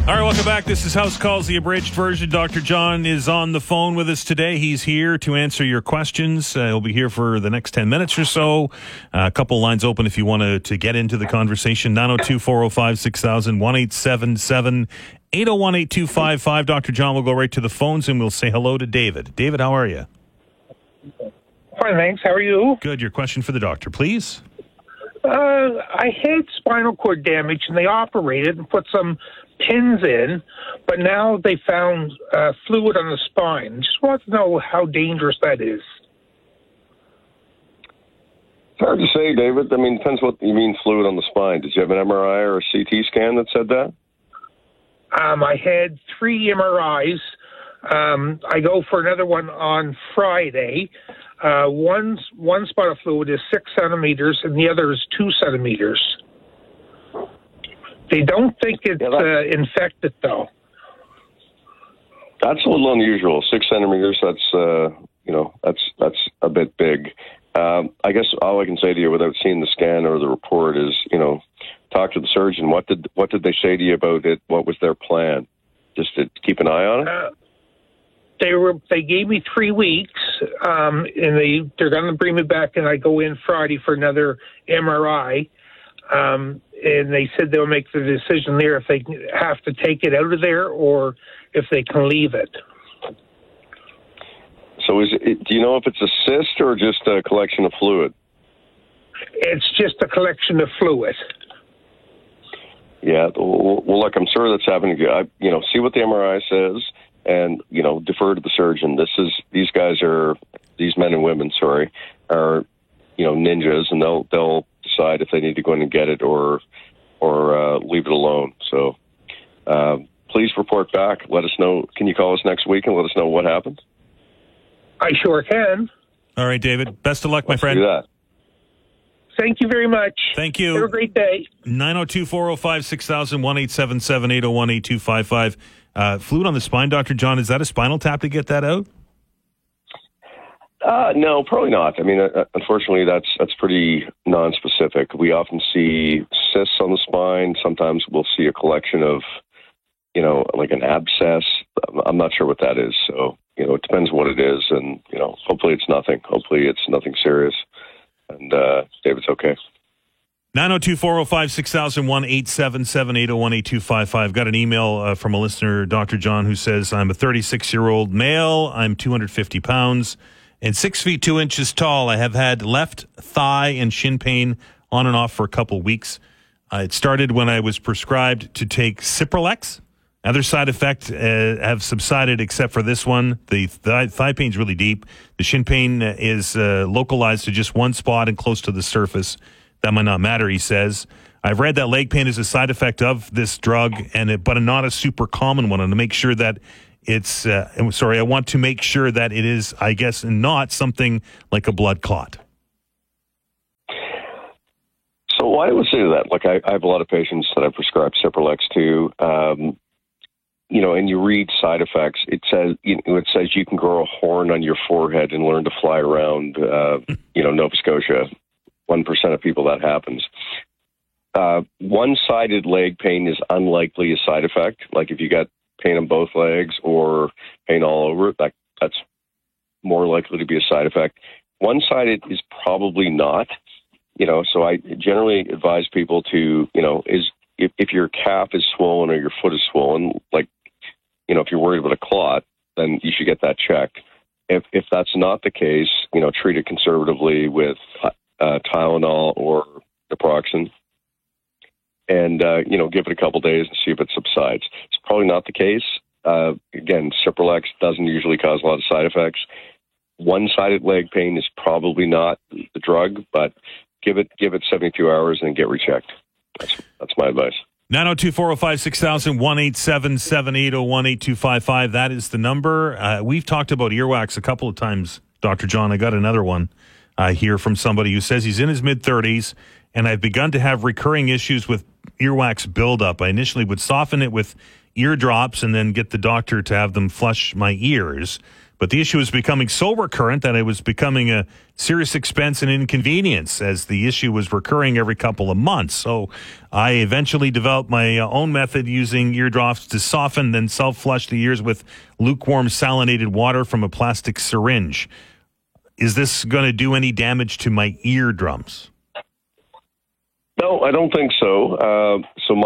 All right, welcome back. This is House Calls, the abridged version. Dr. John is on the phone with us today. He's here to answer your questions. He'll be here for the next 10 minutes or so. A couple lines open if you want to get into the conversation. 902-405-6000, 1-877-801-8255. Dr. John will go right to the phones and we'll say hello to David. David, how are you? Fine, thanks. How are you? Good. Your question for the doctor, please. I had spinal cord damage, and they operated and put some pins in, but now they found fluid on the spine. Just want to know how dangerous that is. It's hard to say, David. I mean, depends what you mean fluid on the spine. Did you have an MRI or a CT scan that said that? I had 3 MRIs. I go for another one on Friday. One spot of fluid is 6 centimeters, and the other is 2 centimeters. They don't think it's infected, though. That's a little unusual. 6 centimeters. That's a bit big. I guess all I can say to you, without seeing the scan or the report, is talk to the surgeon. What did they say to you about it? What was their plan? Just to keep an eye on it. They gave me 3 weeks, and they're going to bring me back, and I go in Friday for another MRI. And they said they'll make the decision there if they have to take it out of there or if they can leave it. So do you know if it's a cyst or just a collection of fluid? It's just a collection of fluid. Yeah. Well, look, I'm sorry that's happening to you. See what the MRI says and, defer to the surgeon. These men and women, are, ninjas, and they'll decide if they need to go in and get it or leave it alone. So please report back. Let us know. Can you call us next week and let us know what happened? I sure can. All right, David. Best of luck, my friend. Do that. Thank you very much. Thank you. Have a great day. 902-405-6000, 1-877-801-8255. Fluid on the spine, Dr. John, is that a spinal tap to get that out? No, probably not. I mean, unfortunately, that's pretty non-specific. We often see cysts on the spine. Sometimes we'll see a collection of, like an abscess. I'm not sure what that is. So, it depends what it is. And, hopefully it's nothing. Hopefully it's nothing serious. And David's okay. 902-405-6000, 1-877-801-8255. Got an email from a listener, Dr. John, who says, I'm a 36-year-old male. I'm 250 pounds. And 6 feet 2 inches tall. I have had left thigh and shin pain on and off for a couple weeks. It started when I was prescribed to take Cipralex. Other side effects have subsided except for this one. The thigh pain is really deep. The shin pain is localized to just one spot and close to the surface. That might not matter, he says. I've read that leg pain is a side effect of this drug, but not a super common one. And to make sure that I want to make sure that it is, I guess, not something like a blood clot. So I would say to that, I have a lot of patients that I prescribe Cipralex to, and you read side effects. It says you can grow a horn on your forehead and learn to fly around, Nova Scotia. 1% of people that happens. One-sided leg pain is unlikely a side effect. Like if you got pain on both legs or pain all over it, that's more likely to be a side effect. One-sided is probably not, so I generally advise people to, if your calf is swollen or your foot is swollen, if you're worried about a clot, then you should get that checked. If that's not the case, treat it conservatively with Tylenol or naproxen, and give it a couple days and see if it subsides. It's probably not the case. Again, Cipralex doesn't usually cause a lot of side effects. One-sided leg pain is probably not the drug, but give it 72 hours and then get rechecked. That's my advice. 902-405-6000, 1-877-801-8255. That is the number. We've talked about earwax a couple of times, Dr. John. I got another one here from somebody who says he's in his mid-30s, and I've begun to have recurring issues with earwax buildup. I initially would soften it with eardrops and then get the doctor to have them flush my ears. But the issue was becoming so recurrent that it was becoming a serious expense and inconvenience as the issue was recurring every couple of months. So I eventually developed my own method using ear drops to soften, then self-flush the ears with lukewarm salinated water from a plastic syringe. Is this going to do any damage to my eardrums? No, I don't think so.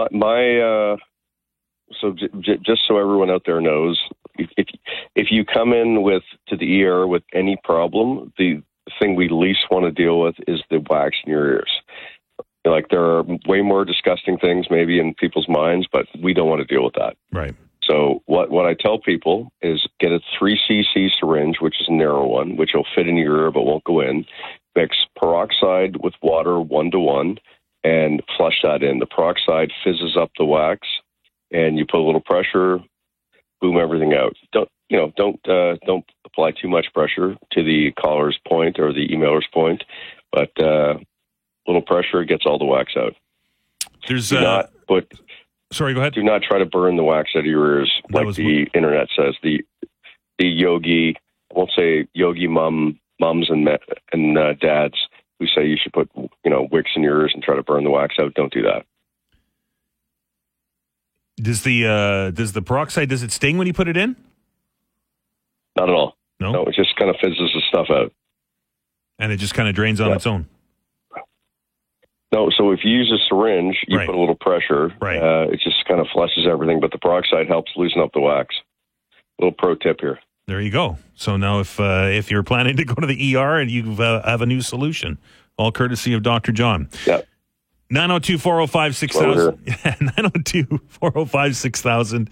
Just so everyone out there knows, if you come in to the ER with any problem, the thing we least want to deal with is the wax in your ears. Like, there are way more disgusting things maybe in people's minds, but we don't want to deal with that. Right. So what I tell people is get a 3 cc syringe, which is a narrow one, which will fit in your ear but won't go in. Mix peroxide with water 1-to-1 and flush that in. The peroxide fizzes up the wax, and you put a little pressure, boom, everything out. Don't apply too much pressure to the caller's point or the emailer's point, but little pressure gets all the wax out. Sorry, go ahead. Do not try to burn the wax out of your ears like the internet says. The yogi, I won't say yogi mums and dads who say you should put wicks in your ears and try to burn the wax out. Don't do that. Does the peroxide, does it sting when you put it in? Not at all. No, it just kind of fizzes the stuff out. And it just kind of drains on its own. No, so if you use a syringe, you put a little pressure. Right. It just kind of flushes everything, but the peroxide helps loosen up the wax. Little pro tip here. There you go. So now if you're planning to go to the ER and you have a new solution, all courtesy of Dr. John. Yeah. 902-405-6000. 902-405-6000.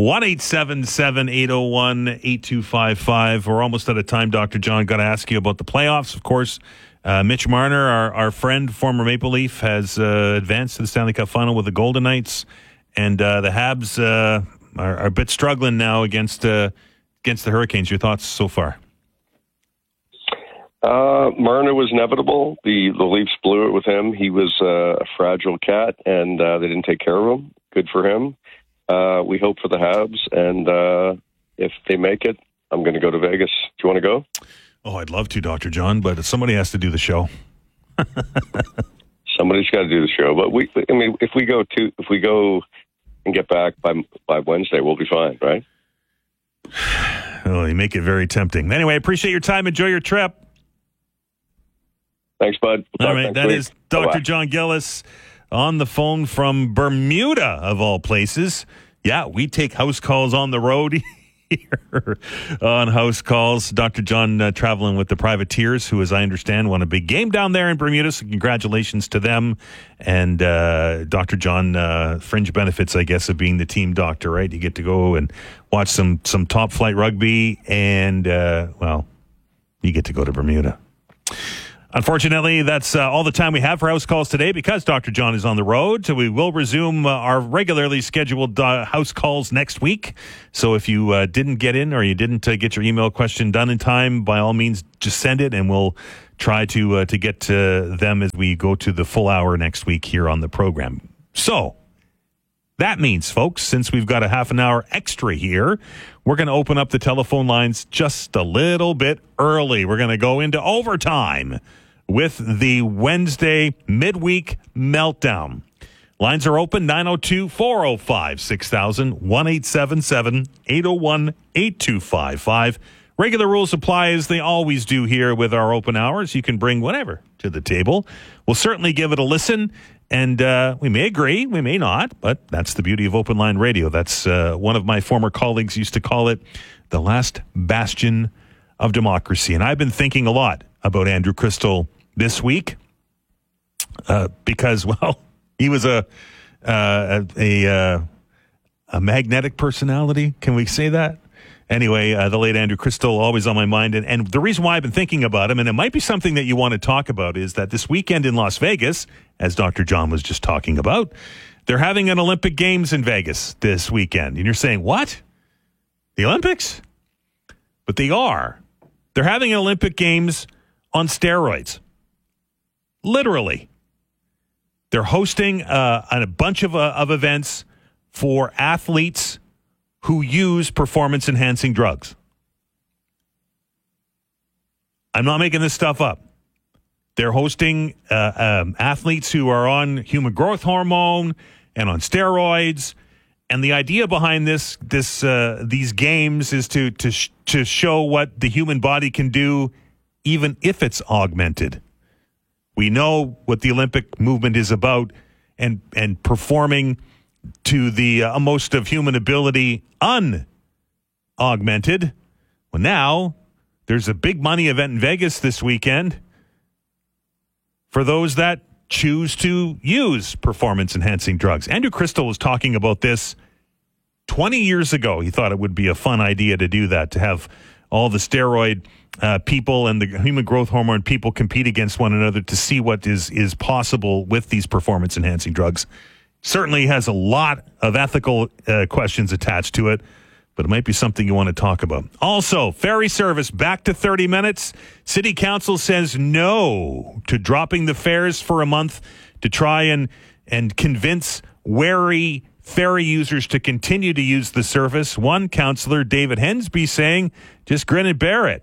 1-877-801-8255. We're almost out of time, Dr. John. Got to ask you about the playoffs, of course. Mitch Marner, our friend, former Maple Leaf, has advanced to the Stanley Cup final with the Golden Knights. And the Habs are a bit struggling now against the Hurricanes. Your thoughts so far? Marner was inevitable. The Leafs blew it with him. He was a fragile cat, and they didn't take care of him. Good for him. We hope for the Habs, and if they make it, I'm going to go to Vegas. Do you want to go? Oh, I'd love to, Dr. John, but somebody has to do the show. Somebody's got to do the show. But if we go and get back by Wednesday, we'll be fine, right? Oh, you make it very tempting. Anyway, I appreciate your time. Enjoy your trip. Thanks, bud. All right, that is Dr. John Gillis on the phone from Bermuda, of all places. Yeah, we take house calls on the road here on House Calls. Dr. John traveling with the Privateers, who, as I understand, won a big game down there in Bermuda, so congratulations to them. And Dr. John, fringe benefits, I guess, of being the team doctor, right? You get to go and watch some top-flight rugby, and, you get to go to Bermuda. Unfortunately, that's all the time we have for House Calls today because Dr. John is on the road. So we will resume our regularly scheduled House Calls next week. So if you didn't get in or you didn't get your email question done in time, by all means, just send it and we'll try to get to them as we go to the full hour next week here on the program. So that means, folks, since we've got a half an hour extra here, we're going to open up the telephone lines just a little bit early. We're going to go into overtime with the Wednesday midweek meltdown. Lines are open, 902-405-6000, 1-877-801-8255. Regular rules apply as they always do here with our open hours. You can bring whatever to the table. We'll certainly give it a listen, and we may agree, we may not, but that's the beauty of open line radio. That's one of my former colleagues used to call it the last bastion of democracy. And I've been thinking a lot about Andrew Crystal this week because, well, he was a magnetic personality. Can we say that? Anyway, the late Andrew Crystal, always on my mind. And the reason why I've been thinking about him, and it might be something that you want to talk about, is that this weekend in Las Vegas, as Dr. John was just talking about, they're having an Olympic Games in Vegas this weekend. And you're saying, what? The Olympics? But they are. They're having an Olympic Games on steroids. Literally. They're hosting a bunch of events for athletes who use performance-enhancing drugs. I'm not making this stuff up. They're hosting athletes who are on human growth hormone and on steroids. And the idea behind these games is to show what the human body can do, even if it's augmented. We know what the Olympic movement is about, and performing to the most of human ability unaugmented. Well, now there's a big money event in Vegas this weekend for those that choose to use performance-enhancing drugs. Andrew Crystal was talking about this 20 years ago. He thought it would be a fun idea to do that, to have all the steroid people and the human growth hormone people compete against one another to see what is possible with these performance-enhancing drugs. Certainly has a lot of ethical questions attached to it, but it might be something you want to talk about. Also, ferry service back to 30 minutes. City Council says no to dropping the fares for a month to try and convince wary ferry users to continue to use the service. One councillor, David Hensby, saying, just grin and bear it.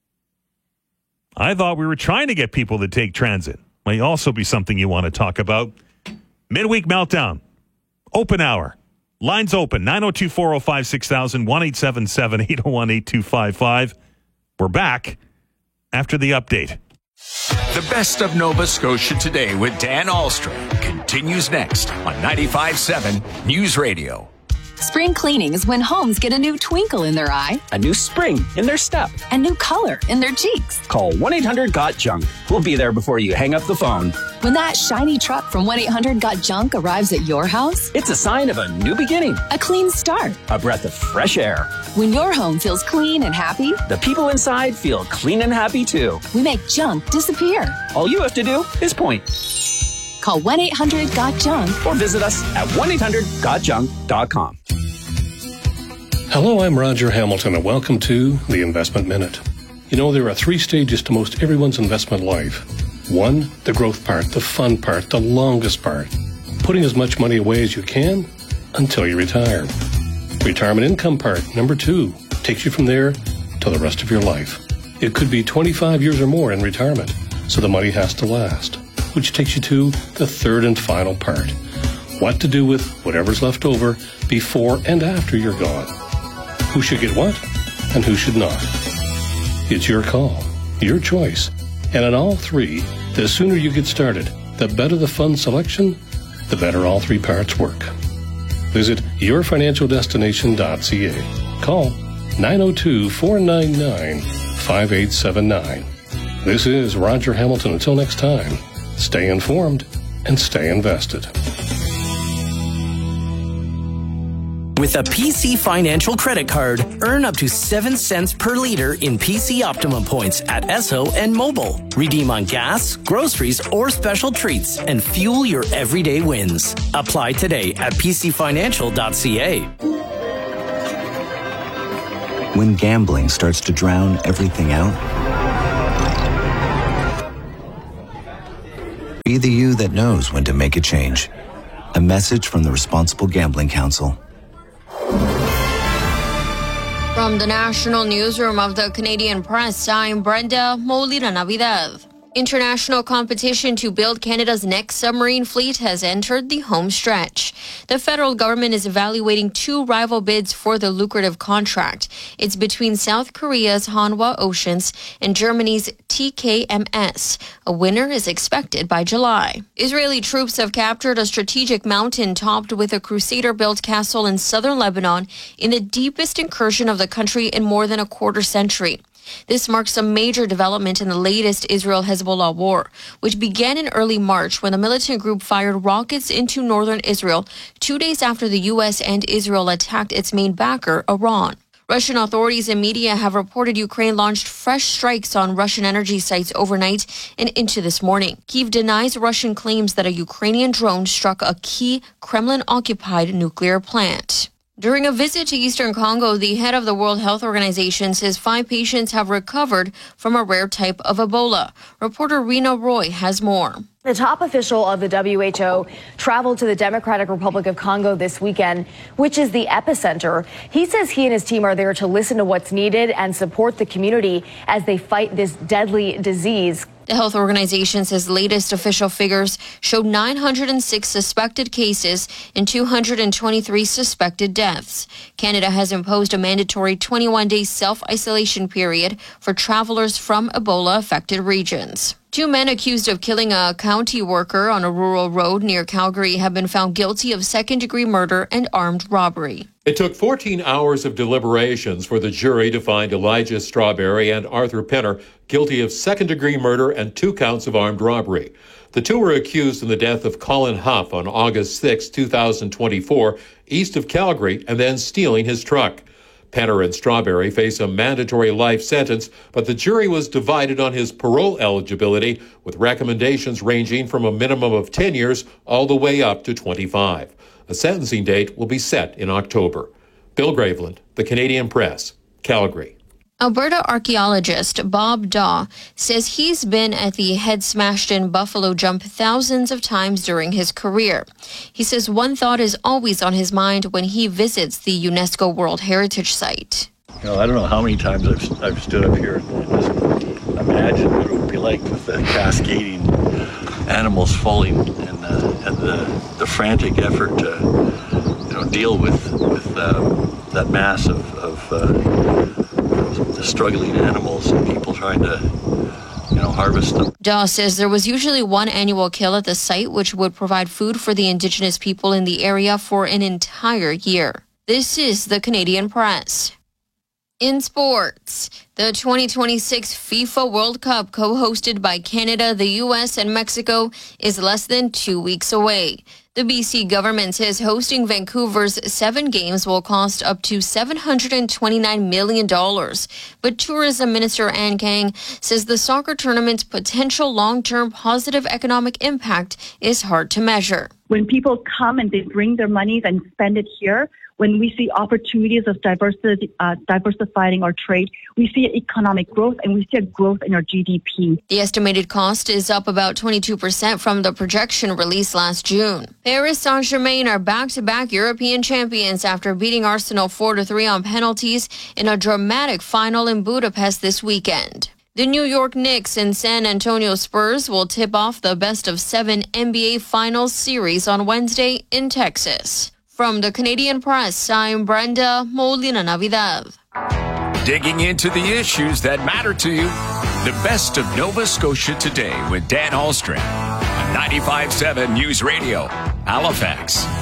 I thought we were trying to get people to take transit. Might also be something you want to talk about. Midweek Meltdown. Open hour. Lines open, 902-405-6000, 1-877-801-8255. We're back after the update. The best of Nova Scotia Today with Dan Ahlstrom continues next on 95.7 News Radio. Spring cleaning is when homes get a new twinkle in their eye, a new spring in their step, a new color in their cheeks. Call 1-800-GOT-JUNK. We'll be there before you hang up the phone. When that shiny truck from 1-800-GOT-JUNK arrives at your house, it's a sign of a new beginning, a clean start, a breath of fresh air. When your home feels clean and happy, the people inside feel clean and happy too. We make junk disappear. All you have to do is point. Call 1-800-GOT-JUNK or visit us at 1-800-GOTJUNK.com. Hello, I'm Roger Hamilton, and welcome to the Investment Minute. You know, there are 3 stages to most everyone's investment life. 1, the growth part, the fun part, the longest part. Putting as much money away as you can until you retire. Retirement income part, number 2, takes you from there to the rest of your life. It could be 25 years or more in retirement, so the money has to last, which takes you to the 3rd and final part. What to do with whatever's left over before and after you're gone. Who should get what and who should not? It's your call, your choice. And in all 3, the sooner you get started, the better the fund selection, the better all 3 parts work. Visit yourfinancialdestination.ca. Call 902-499-5879. This is Roger Hamilton. Until next time, stay informed and stay invested. With a PC Financial credit card, earn up to 7 cents per liter in PC Optimum points at Esso and Mobile. Redeem on gas, groceries, or special treats and fuel your everyday wins. Apply today at pcfinancial.ca. When gambling starts to drown everything out, be the you that knows when to make a change. A message from the Responsible Gambling Council. From the National Newsroom of the Canadian Press, I'm Brenda Molina-Navidad. International competition to build Canada's next submarine fleet has entered the home stretch. The federal government is evaluating 2 rival bids for the lucrative contract. It's between South Korea's Hanwha Oceans and Germany's TKMS. A winner is expected by July. Israeli troops have captured a strategic mountain topped with a Crusader-built castle in southern Lebanon in the deepest incursion of the country in more than a quarter century. This marks a major development in the latest Israel-Hezbollah war, which began in early March when the militant group fired rockets into northern Israel 2 days after the U.S. and Israel attacked its main backer, Iran. Russian authorities and media have reported Ukraine launched fresh strikes on Russian energy sites overnight and into this morning. Kyiv denies Russian claims that a Ukrainian drone struck a key Kremlin-occupied nuclear plant. During a visit to eastern Congo, the head of the World Health Organization says 5 patients have recovered from a rare type of Ebola. Reporter Rena Roy has more. The top official of the WHO traveled to the Democratic Republic of Congo this weekend, which is the epicenter. He says he and his team are there to listen to what's needed and support the community as they fight this deadly disease. The health organization says latest official figures showed 906 suspected cases and 223 suspected deaths. Canada has imposed a mandatory 21-day self-isolation period for travelers from Ebola-affected regions. 2 men accused of killing a county worker on a rural road near Calgary have been found guilty of second-degree murder and armed robbery. It took 14 hours of deliberations for the jury to find Elijah Strawberry and Arthur Penner guilty of second-degree murder and 2 counts of armed robbery. The 2 were accused in the death of Colin Huff on August 6, 2024, east of Calgary, and then stealing his truck. Penner and Strawberry face a mandatory life sentence, but the jury was divided on his parole eligibility, with recommendations ranging from a minimum of 10 years all the way up to 25. A sentencing date will be set in October. Bill Graveland, The Canadian Press, Calgary. Alberta archaeologist Bob Daw says he's been at the head-smashed-in Buffalo Jump thousands of times during his career. He says one thought is always on his mind when he visits the UNESCO World Heritage Site. I don't know how many times I've stood up here and just imagined what it would be like with the cascading animals falling and the frantic effort to deal with that mass of the struggling animals and people trying to harvest them. Daw says there was usually one annual kill at the site, which would provide food for the Indigenous people in the area for an entire year. This is the Canadian Press. In sports, the 2026 FIFA World Cup, co-hosted by Canada, the U.S., and Mexico, is less than 2 weeks away. The BC government says hosting Vancouver's 7 games will cost up to $729 million. But Tourism Minister Ann Kang says the soccer tournament's potential long-term positive economic impact is hard to measure. When people come and they bring their money and spend it here, when we see opportunities of diversifying our trade, we see economic growth and we see a growth in our GDP. The estimated cost is up about 22% from the projection released last June. Paris Saint-Germain are back-to-back European champions after beating Arsenal 4-3 on penalties in a dramatic final in Budapest this weekend. The New York Knicks and San Antonio Spurs will tip off the best-of-7 NBA Finals series on Wednesday in Texas. From the Canadian Press, I'm Brenda Molina Navidad. Digging into the issues that matter to you. The best of Nova Scotia Today with Dan Ahlstrom on 95.7 News Radio, Halifax.